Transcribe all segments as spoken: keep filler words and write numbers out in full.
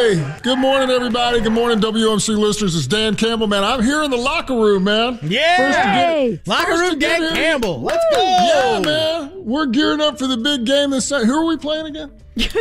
Hey, good morning, everybody. Good morning, W M C listeners. It's Dan Campbell, man. I'm here in the locker room, man. Yeah. First to Hey. get, Locker first room to get Dan here. Campbell. Let's go. Yeah, man. We're gearing up for the big game this Sunday. Who are we playing again?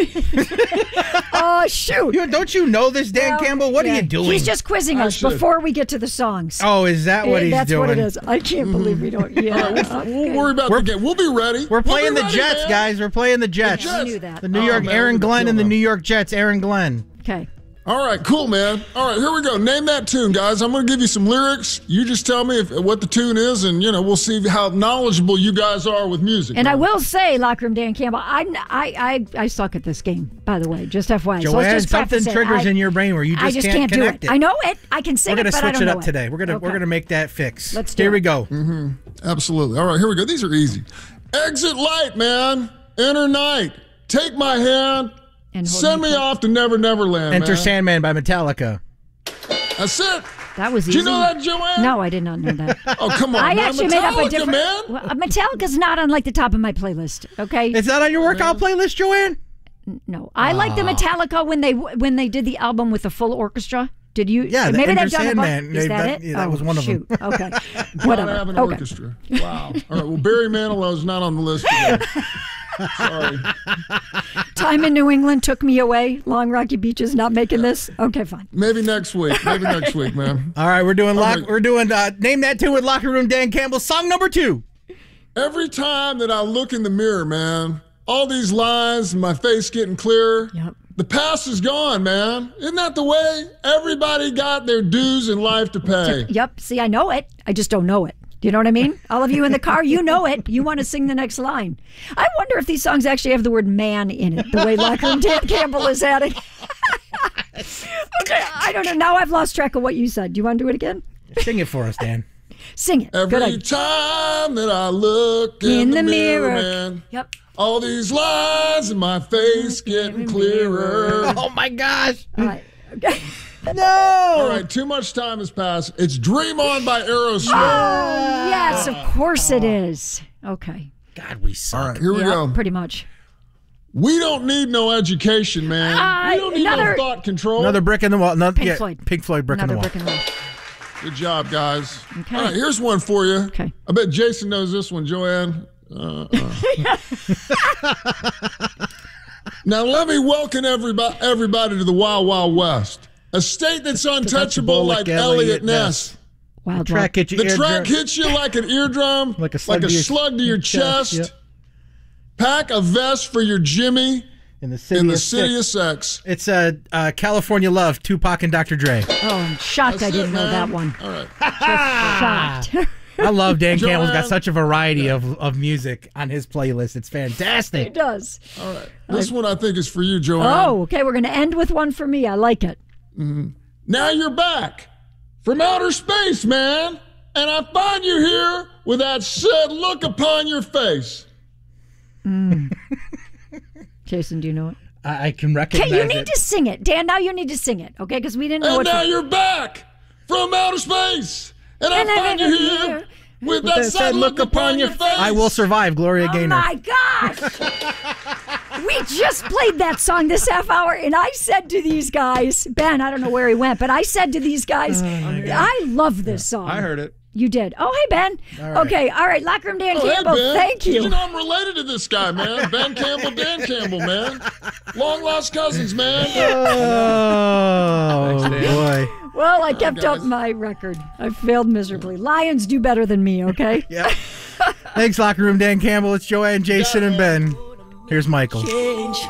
Oh, shoot. You, don't you know this, Dan Well, Campbell? What yeah. are you doing? He's just quizzing us Actually- before we get to the songs. Oh, is that what Eh, he's That's doing? what it is. I can't believe we don't. Yeah. We'll worry about We're- the game. We'll be ready. We're We'll playing be the ready, Jets, man. guys. We're playing the Jets. I knew that. The New Oh, York man, Aaron we're gonna Glenn kill and the them. New York Jets, Aaron Glenn. Okay. All right, cool, man. All right, here we go. Name that tune, guys. I'm going to give you some lyrics. You just tell me if, what the tune is, and, you know, we'll see how knowledgeable you guys are with music. And I man. will say, Locker Room Dan Campbell, I, I, I, I suck at this game, by the way, just F Y I. So let's Joanne, just something preface it. triggers I, in your brain where you just, I just can't, can't, do connect it. I know it. I can sing We're gonna it, but I switch don't it know up today. We're gonna we're Okay. gonna make that fix. Let's do Here we it. go. Mm-hmm. Absolutely. All right, here we go. These are easy. Exit light, man. Enter night. Take my hand. And hold Send me tight. off to Never Never Land, Enter man. Sandman by Metallica. That's it. That was Did easy. you know that, Joanne? No, I did not know that. Oh, come on, I man. actually Metallica, made up a different. man. Well, Metallica's not on like the top of my playlist. Okay. Is that on your workout playlist, Joanne? No, I like the Metallica when they when they did the album with the full orchestra. Did you? Yeah, the maybe Enter they've done Sandman. it. Is They- that, that- it? yeah, that oh, was one of them. shoot. Okay, Not whatever. have an Okay. orchestra. Wow. All right. Well, Barry Manilow's not on the list today. Sorry. Time in New England took me away. Long Rocky Beach is not making this. Okay, fine. Maybe next week. Maybe next week, man. All right, we're doing lock. right. We're doing uh, name that tune with Locker Room Dan Campbell. Song number two. Every time that I look in the mirror, man, all these lines, my face getting clearer. Yep. The past is gone, man. Isn't that the way? Everybody got their dues in life to pay. Yep. See, I know it. I just don't know it. Do you know what I mean? All of you in the car, you know it. You want to sing the next line. I wonder if these songs actually have the word man in it, the way Locker Room Dan Campbell is adding. Okay, I don't know. Now I've lost track of what you said. Do you want to do it again? Sing it for us, Dan. Sing it. Good Every idea. time that I look in, In the, the mirror, mirror. man, Yep. all these lines in my face getting clearer. Oh my gosh. All right. Okay. No. All right, too much time has passed. It's Dream On by Aerosmith. Oh, yes, of course it is. Okay. God, we suck. All right, here we Yeah, go. pretty much. We don't need no education, man. Uh, we don't need another- no thought control. Another brick in the wall. No, Pink yeah, Floyd. Pink Floyd, brick Another in the wall. brick in the wall. Good job, guys. Okay. All right, here's one for you. Okay. I bet Jason knows this one, Joanne. Uh, uh. Now let me welcome everybody, everybody to the Wild Wild West, a state that's untouchable like Elliot Ness. Wild Track Rock. hit your The eardrum. track hits you like an eardrum, Like a slug to your- slug to your your chest, chest. yep. Pack a vest for your Jimmy in the city. in the of city Six. of sex. It's uh, uh, California Love, Tupac and Doctor Dre. Oh, I'm shocked That's I didn't it, know man. that one. All right. Shocked. I love Dan Joanne. Campbell's got such a variety of, of music on his playlist. It's It fantastic. does. All right. This one I think is for you, Joanne. Oh, okay. We're going to end with one for me. I like it. Now you're back from outer space, man. And I find you here with that sad look upon your face. Jason, do you know it? I, I can recognize Okay, you need it. to sing it. Dan, now you need to sing it, okay? Because we didn't know And what now to... you're back from outer space. And I find you here with that sad look upon your face. I Will Survive, Gloria Oh, Gaynor. my gosh! We just played that song this half hour, and I said to these guys, Ben, I don't know where he went, but I said to these guys, I love this song. I heard it. You did. Oh, hey, Ben. Okay, all right. Locker Room Dan Oh, hey, Campbell, Ben. thank Did you you. know I'm related to this guy, man? Ben Campbell, Dan Campbell, man. Long lost cousins, man. Oh, Thanks, Dan. boy. Well, I kept up guys. my record. I failed miserably. Lions do better than me, okay? Yeah. Thanks, Locker Room Dan Campbell. It's Joanne, Jason, and Ben. Here's Michael. Change.